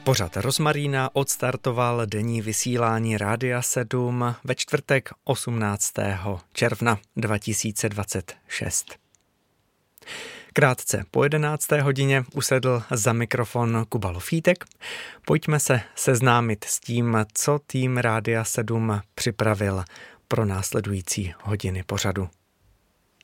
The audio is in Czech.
Pořad Rozmarína odstartoval denní vysílání Rádia 7 ve čtvrtek 18. června 2026. Krátce po 11. hodině usedl za mikrofon Kuba Lofítek. Pojďme se seznámit s tím, co tým Rádia 7 připravil pro následující hodiny pořadu.